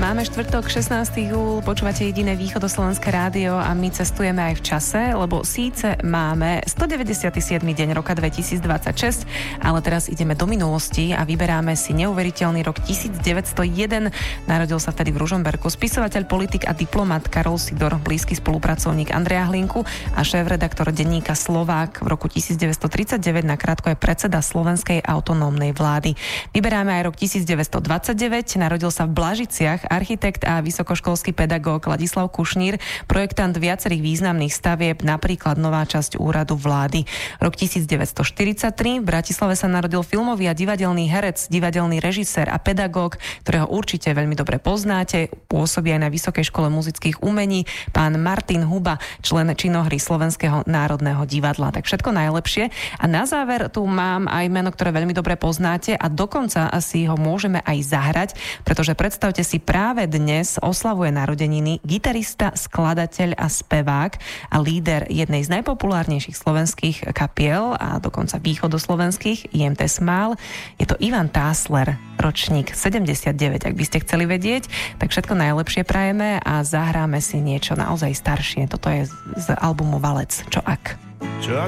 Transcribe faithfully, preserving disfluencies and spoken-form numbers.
Máme štvrtok, šestnásteho júla, počúvate jediné východoslovenské rádio a my cestujeme aj v čase, lebo síce máme stodeväťdesiaty siedmy deň roka dvetisícdvadsaťšesť, ale teraz ideme do minulosti a vyberáme si neuveriteľný rok devätnásťstojedenásť. Narodil sa vtedy v Ružomberku spisovateľ, politik a diplomat Karol Sidor, blízky spolupracovník Andreja Hlinku a šéfredaktor denníka Slovák. V roku devätnásťstotridsaťdeväť nakrátko je predseda Slovenskej autonómnej vlády. Vyberáme aj rok devätnásťstodvadsaťdeväť. Narodil sa v Blažiciach architekt a vysokoškolský pedagóg Ladislav Kušnír, projektant viacerých významných stavieb, napríklad nová časť úradu vlády. Rok devätnásťstoštyridsaťtri. V Bratislave sa narodil filmový a divadelný herec, divadelný režisér a pedagóg, ktorého určite veľmi dobre poznáte. Pôsobí aj na Vysokej škole muzických umení, pán Martin Huba, člen činohry Slovenského národného divadla. Tak všetko najlepšie. A na záver tu mám aj meno, ktoré veľmi dobre poznáte a dokonca asi ho môžeme aj zahrať, pretože predstavte si, práve dnes oslavuje narodeniny gitarista, skladateľ a spevák a líder jednej z najpopulárnejších slovenských kapiel a dokonca východoslovenských, í em té Smál. Je to Ivan Tásler, ročník sedemdesiatdeväť, ak by ste chceli vedieť. Tak všetko najlepšie prajeme a zahráme si niečo naozaj staršie. Toto je z albumu Valec. Čo ak? Čo ak